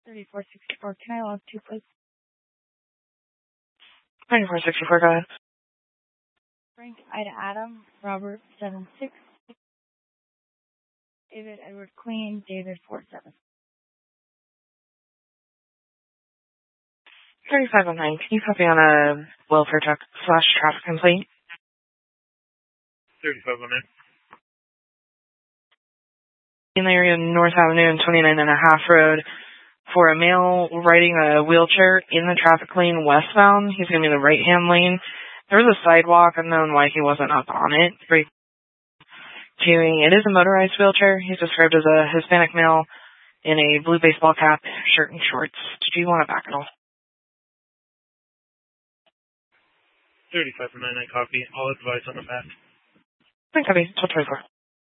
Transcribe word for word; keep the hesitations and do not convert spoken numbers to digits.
thirty-four sixty-four. Can I log two, please? thirty-four sixty-four, go ahead. Frank, Ida Adam, Robert seven six, David Edward Queen, David four seven. thirty-five oh nine, can you copy on a welfare truck slash traffic complaint? thirty-five oh nine. In the area of North Avenue and twenty-nine and a half Road for a male riding a wheelchair in the traffic lane westbound. He's going to be in the right-hand lane. There was a sidewalk, unknown why he wasn't up on it. Great. It is a motorized wheelchair. He's described as a Hispanic male in a blue baseball cap, shirt, and shorts. Did you want to back at all? thirty-five oh nine, I copy. I'll advise on the back. I copy. twelve twenty-four.